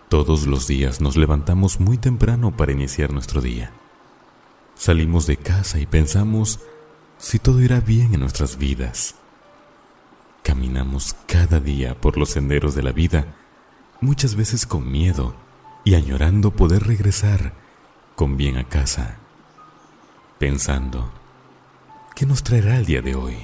Todos los días nos levantamos muy temprano para iniciar nuestro día. Salimos de casa y pensamos si todo irá bien en nuestras vidas. Caminamos cada día por los senderos de la vida, muchas veces con miedo y añorando poder regresar con bien a casa, pensando, ¿qué nos traerá el día de hoy?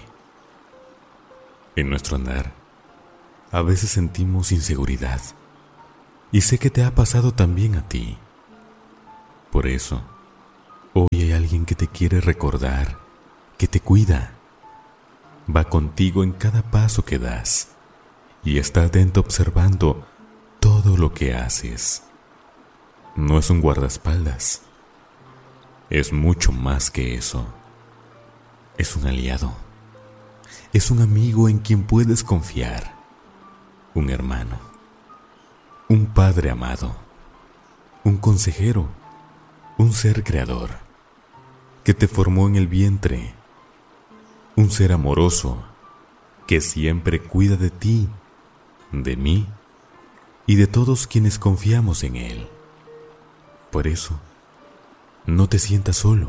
En nuestro andar, a veces sentimos inseguridad, y sé que te ha pasado también a ti. Por eso, hoy hay alguien que te quiere recordar, que te cuida, va contigo en cada paso que das, y está atento observando todo lo que haces. No es un guardaespaldas, es mucho más que eso. Es un aliado, es un amigo en quien puedes confiar, un hermano, un padre amado, un consejero, un ser creador que te formó en el vientre, un ser amoroso que siempre cuida de ti, de mí y de todos quienes confiamos en él. Por eso, no te sientas solo,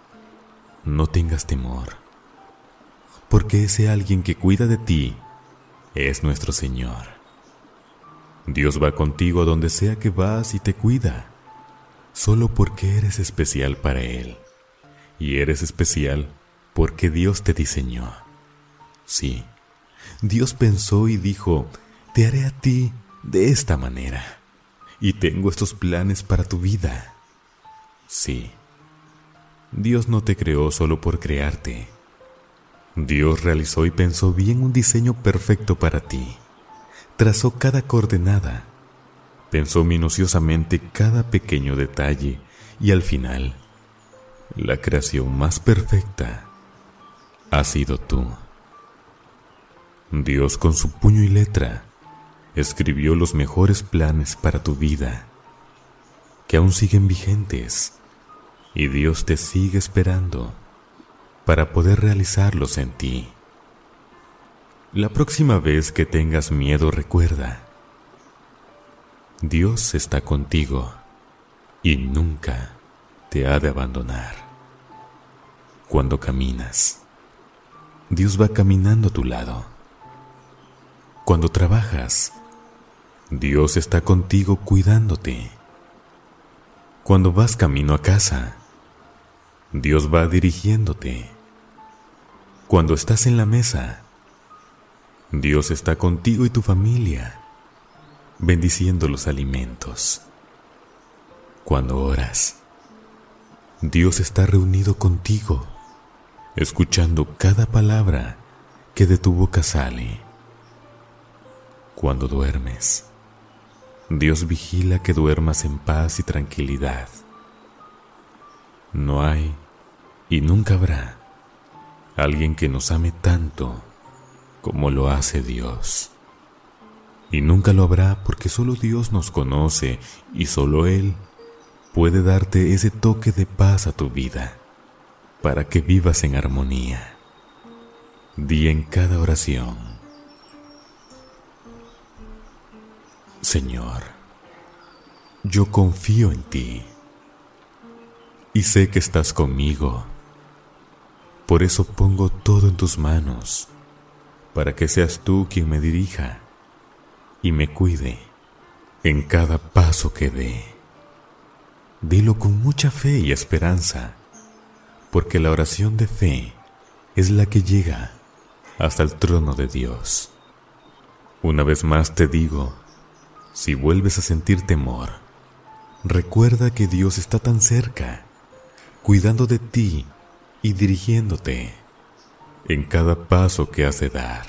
no tengas temor, porque ese alguien que cuida de ti es nuestro Señor. Dios va contigo a donde sea que vas y te cuida, solo porque eres especial para Él, y eres especial porque Dios te diseñó. Sí, Dios pensó y dijo, te haré a ti de esta manera, y tengo estos planes para tu vida. Sí, Dios no te creó solo por crearte. Dios realizó y pensó bien un diseño perfecto para ti. Trazó cada coordenada, pensó minuciosamente cada pequeño detalle y al final, la creación más perfecta ha sido tú. Dios con su puño y letra escribió los mejores planes para tu vida, que aún siguen vigentes, y Dios te sigue esperando para poder realizarlos en ti. La próxima vez que tengas miedo, recuerda, Dios está contigo y nunca te ha de abandonar. Cuando caminas, Dios va caminando a tu lado. Cuando trabajas, Dios está contigo cuidándote. Cuando vas camino a casa, Dios va dirigiéndote. Cuando estás en la mesa, Dios está contigo y tu familia, bendiciendo los alimentos. Cuando oras, Dios está reunido contigo, escuchando cada palabra que de tu boca sale. Cuando duermes, Dios vigila que duermas en paz y tranquilidad. No hay y nunca habrá alguien que nos ame tanto como lo hace Dios. Y nunca lo habrá porque solo Dios nos conoce y solo Él puede darte ese toque de paz a tu vida para que vivas en armonía. Di en cada oración: Señor, yo confío en ti y sé que estás conmigo. Por eso pongo todo en tus manos, para que seas tú quien me dirija y me cuide en cada paso que dé. Dilo con mucha fe y esperanza, porque la oración de fe es la que llega hasta el trono de Dios. Una vez más te digo, si vuelves a sentir temor, recuerda que Dios está tan cerca, cuidando de ti y dirigiéndote en cada paso que has de dar.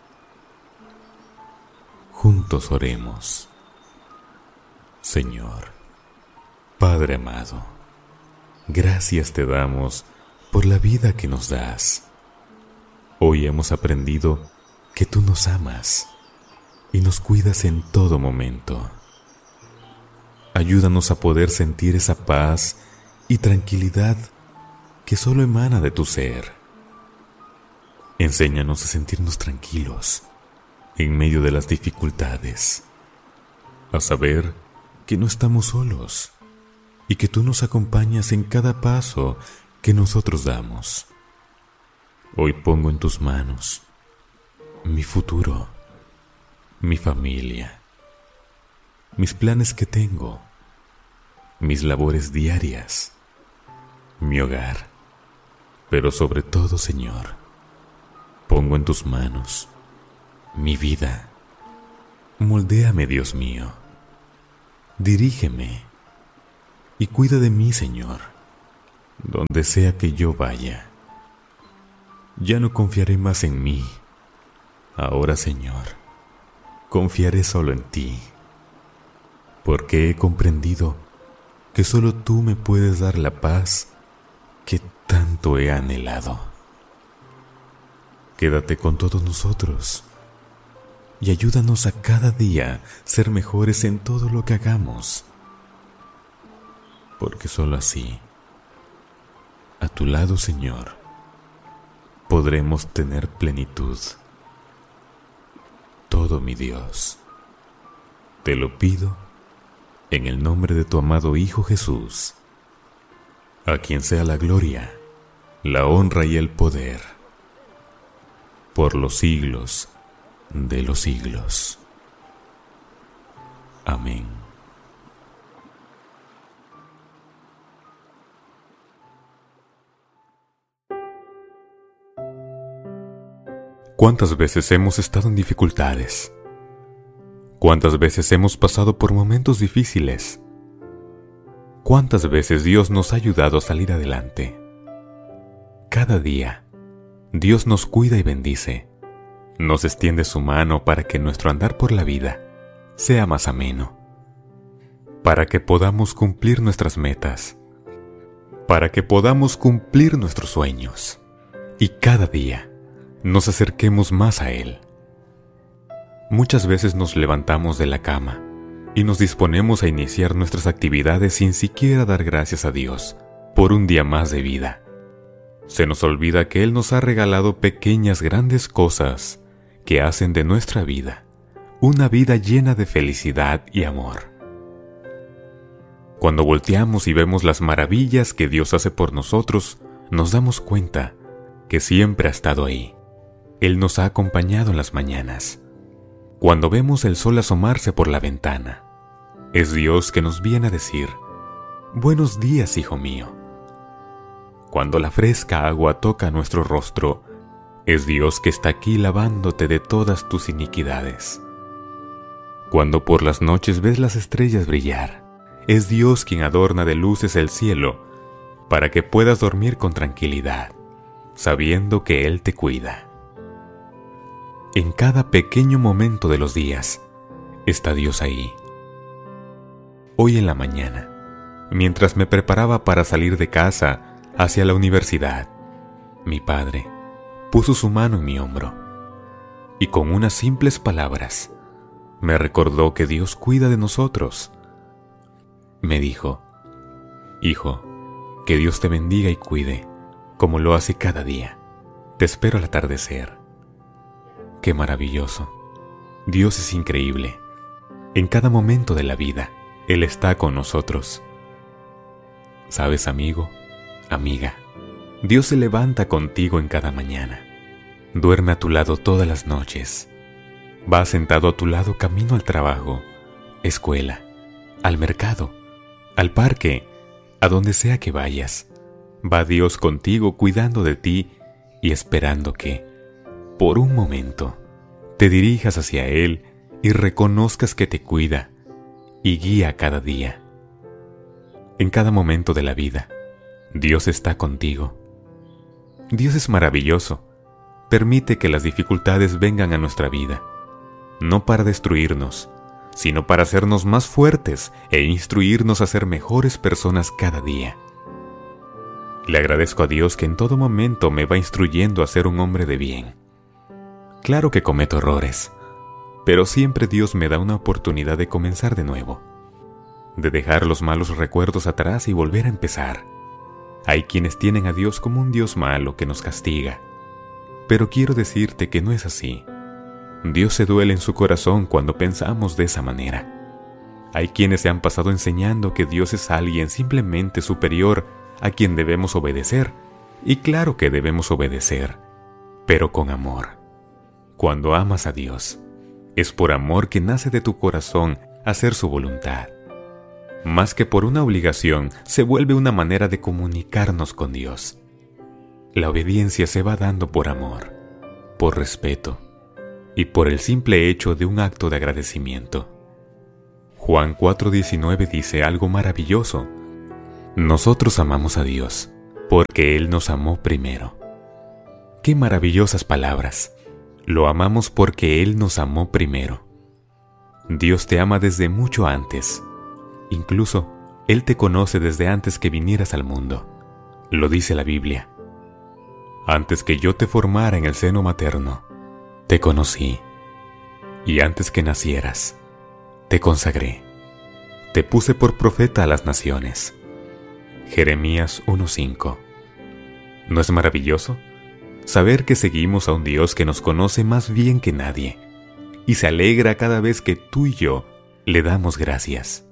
Juntos oremos. Señor, Padre amado, gracias te damos por la vida que nos das. Hoy hemos aprendido que tú nos amas y nos cuidas en todo momento. Ayúdanos a poder sentir esa paz y tranquilidad que solo emana de tu ser. Enséñanos a sentirnos tranquilos en medio de las dificultades, a saber que no estamos solos y que tú nos acompañas en cada paso que nosotros damos. Hoy pongo en tus manos mi futuro, mi familia, mis planes que tengo, mis labores diarias, mi hogar, pero sobre todo, Señor, pongo en tus manos mi vida. Moldéame, Dios mío, dirígeme y cuida de mí, Señor, donde sea que yo vaya. Ya no confiaré más en mí. Ahora, Señor, confiaré solo en ti, porque he comprendido que solo tú me puedes dar la paz que tanto he anhelado. Quédate con todos nosotros y ayúdanos a cada día ser mejores en todo lo que hagamos, porque solo así, a tu lado, Señor, podremos tener plenitud. Todo, mi Dios, te lo pido en el nombre de tu amado Hijo Jesús, a quien sea la gloria, la honra y el poder, por los siglos de los siglos. Amén. ¿Cuántas veces hemos estado en dificultades? ¿Cuántas veces hemos pasado por momentos difíciles? ¿Cuántas veces Dios nos ha ayudado a salir adelante? Cada día, Dios nos cuida y bendice. Nos extiende su mano para que nuestro andar por la vida sea más ameno, para que podamos cumplir nuestras metas, para que podamos cumplir nuestros sueños y cada día nos acerquemos más a Él. Muchas veces nos levantamos de la cama y nos disponemos a iniciar nuestras actividades sin siquiera dar gracias a Dios por un día más de vida. Se nos olvida que Él nos ha regalado pequeñas grandes cosas que hacen de nuestra vida una vida llena de felicidad y amor. Cuando volteamos y vemos las maravillas que Dios hace por nosotros, nos damos cuenta que siempre ha estado ahí. Él nos ha acompañado en las mañanas. Cuando vemos el sol asomarse por la ventana, es Dios que nos viene a decir: «Buenos días, hijo mío». Cuando la fresca agua toca nuestro rostro, es Dios que está aquí lavándote de todas tus iniquidades. Cuando por las noches ves las estrellas brillar, es Dios quien adorna de luces el cielo para que puedas dormir con tranquilidad, sabiendo que Él te cuida. En cada pequeño momento de los días está Dios ahí. Hoy en la mañana, mientras me preparaba para salir de casa hacia la universidad, mi padre puso su mano en mi hombro y con unas simples palabras me recordó que Dios cuida de nosotros. Me dijo: «Hijo, que Dios te bendiga y cuide, como lo hace cada día. Te espero al atardecer». ¡Qué maravilloso! Dios es increíble. En cada momento de la vida, Él está con nosotros. ¿Sabes, amigo, amiga? Dios se levanta contigo en cada mañana. Duerme a tu lado todas las noches. Va sentado a tu lado camino al trabajo, escuela, al mercado, al parque, a donde sea que vayas. Va Dios contigo cuidando de ti y esperando que, por un momento, te dirijas hacia Él y reconozcas que te cuida y guía cada día. En cada momento de la vida, Dios está contigo. Dios es maravilloso. Permite que las dificultades vengan a nuestra vida, no para destruirnos, sino para hacernos más fuertes e instruirnos a ser mejores personas cada día. Le agradezco a Dios que en todo momento me va instruyendo a ser un hombre de bien. Claro que cometo errores, pero siempre Dios me da una oportunidad de comenzar de nuevo, de dejar los malos recuerdos atrás y volver a empezar. Hay quienes tienen a Dios como un Dios malo que nos castiga, pero quiero decirte que no es así. Dios se duele en su corazón cuando pensamos de esa manera. Hay quienes se han pasado enseñando que Dios es alguien simplemente superior a quien debemos obedecer. Y claro que debemos obedecer, pero con amor. Cuando amas a Dios, es por amor que nace de tu corazón hacer su voluntad. Más que por una obligación, se vuelve una manera de comunicarnos con Dios. La obediencia se va dando por amor, por respeto y por el simple hecho de un acto de agradecimiento. Juan 4:19 dice algo maravilloso. Nosotros amamos a Dios porque Él nos amó primero. ¡Qué maravillosas palabras! Lo amamos porque Él nos amó primero. Dios te ama desde mucho antes. Incluso, Él te conoce desde antes que vinieras al mundo. Lo dice la Biblia. Antes que yo te formara en el seno materno, te conocí. Y antes que nacieras, te consagré. Te puse por profeta a las naciones. Jeremías 1:5. ¿No es maravilloso? Saber que seguimos a un Dios que nos conoce más bien que nadie y se alegra cada vez que tú y yo le damos gracias.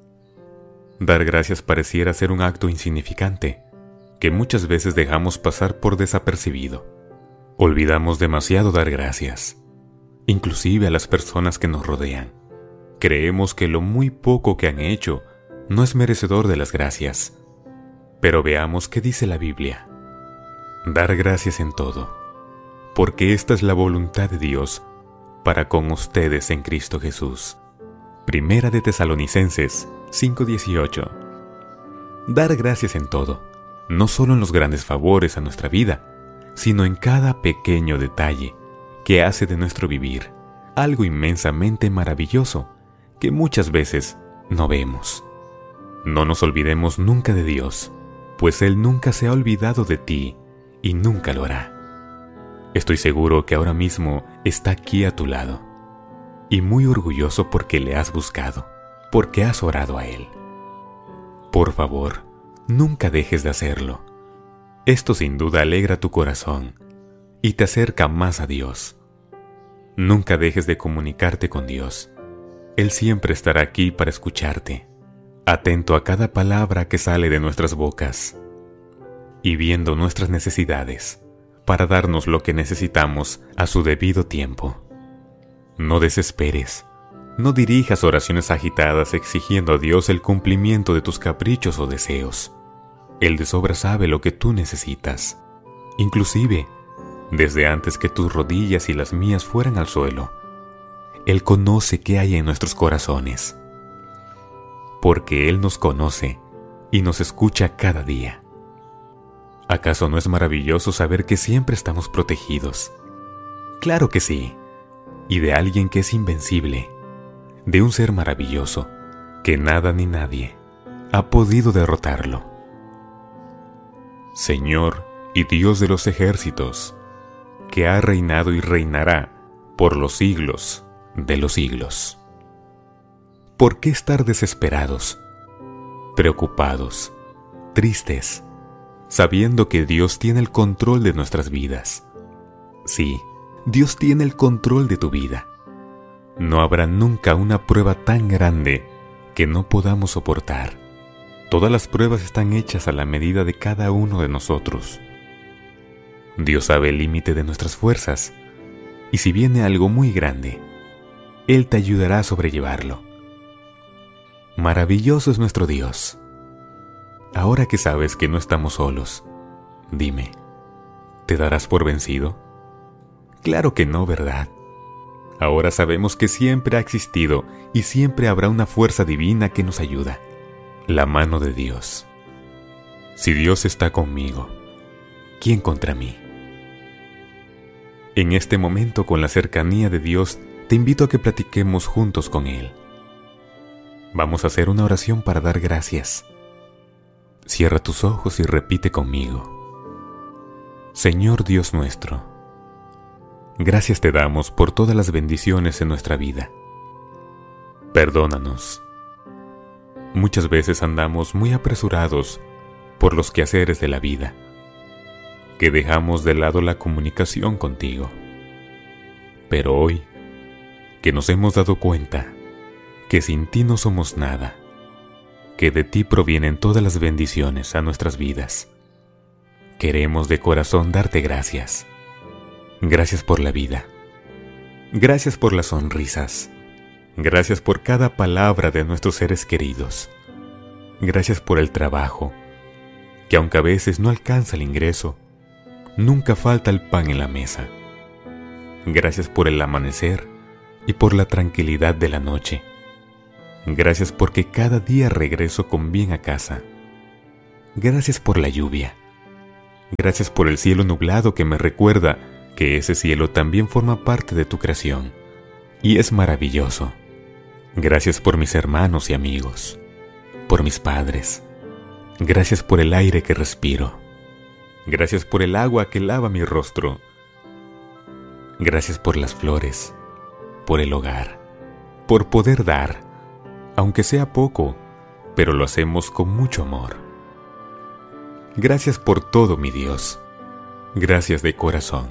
Dar gracias pareciera ser un acto insignificante que muchas veces dejamos pasar por desapercibido. Olvidamos demasiado dar gracias, inclusive a las personas que nos rodean. Creemos que lo muy poco que han hecho no es merecedor de las gracias. Pero veamos qué dice la Biblia. Dar gracias en todo, porque esta es la voluntad de Dios para con ustedes en Cristo Jesús. Primera de Tesalonicenses 5:18. Dar gracias en todo, no solo en los grandes favores a nuestra vida, sino en cada pequeño detalle que hace de nuestro vivir algo inmensamente maravilloso que muchas veces no vemos. No nos olvidemos nunca de Dios, pues Él nunca se ha olvidado de ti y nunca lo hará. Estoy seguro que ahora mismo está aquí a tu lado y muy orgulloso porque le has buscado, porque has orado a Él. Por favor, nunca dejes de hacerlo. Esto sin duda alegra tu corazón y te acerca más a Dios. Nunca dejes de comunicarte con Dios. Él siempre estará aquí para escucharte, atento a cada palabra que sale de nuestras bocas y viendo nuestras necesidades para darnos lo que necesitamos a su debido tiempo. No desesperes, no dirijas oraciones agitadas exigiendo a Dios el cumplimiento de tus caprichos o deseos. Él de sobra sabe lo que tú necesitas, inclusive desde antes que tus rodillas y las mías fueran al suelo. Él conoce qué hay en nuestros corazones, porque Él nos conoce y nos escucha cada día. ¿Acaso no es maravilloso saber que siempre estamos protegidos? Claro que sí, y de alguien que es invencible, de un ser maravilloso, que nada ni nadie ha podido derrotarlo. Señor y Dios de los ejércitos, que ha reinado y reinará por los siglos de los siglos. ¿Por qué estar desesperados, preocupados, tristes, sabiendo que Dios tiene el control de nuestras vidas? Sí, Dios tiene el control de tu vida. No habrá nunca una prueba tan grande que no podamos soportar. Todas las pruebas están hechas a la medida de cada uno de nosotros. Dios sabe el límite de nuestras fuerzas, y si viene algo muy grande, Él te ayudará a sobrellevarlo. Maravilloso es nuestro Dios. Ahora que sabes que no estamos solos, dime, ¿te darás por vencido? Claro que no, ¿verdad? Ahora sabemos que siempre ha existido y siempre habrá una fuerza divina que nos ayuda, la mano de Dios. Si Dios está conmigo, ¿quién contra mí? En este momento, con la cercanía de Dios, te invito a que platiquemos juntos con Él. Vamos a hacer una oración para dar gracias. Cierra tus ojos y repite conmigo. Señor Dios nuestro, gracias te damos por todas las bendiciones en nuestra vida. Perdónanos. Muchas veces andamos muy apresurados por los quehaceres de la vida, que dejamos de lado la comunicación contigo. Pero hoy, que nos hemos dado cuenta que sin ti no somos nada, que de ti provienen todas las bendiciones a nuestras vidas. Queremos de corazón darte gracias. Gracias por la vida. Gracias por las sonrisas. Gracias por cada palabra de nuestros seres queridos. Gracias por el trabajo, que aunque a veces no alcanza el ingreso, nunca falta el pan en la mesa. Gracias por el amanecer y por la tranquilidad de la noche. Gracias porque cada día regreso con bien a casa. Gracias por la lluvia. Gracias por el cielo nublado que me recuerda que ese cielo también forma parte de tu creación y es maravilloso. Gracias por mis hermanos y amigos, por mis padres. Gracias por el aire que respiro. Gracias por el agua que lava mi rostro. Gracias por las flores, por el hogar, por poder dar, aunque sea poco, pero lo hacemos con mucho amor. Gracias por todo, mi Dios. Gracias de corazón.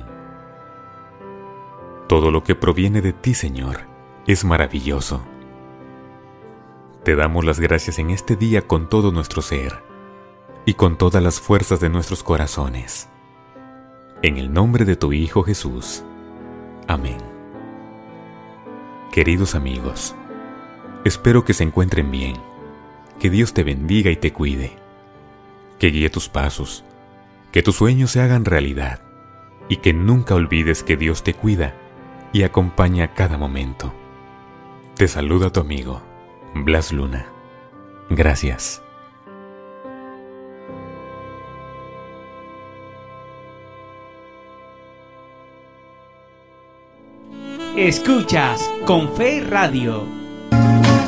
Todo lo que proviene de ti, Señor, es maravilloso. Te damos las gracias en este día con todo nuestro ser y con todas las fuerzas de nuestros corazones. En el nombre de tu Hijo Jesús. Amén. Queridos amigos, espero que se encuentren bien, que Dios te bendiga y te cuide, que guíe tus pasos, que tus sueños se hagan realidad y que nunca olvides que Dios te cuida y acompaña a cada momento. Te saluda tu amigo, Blas Luna. Gracias. Escuchas Con Fe Radio.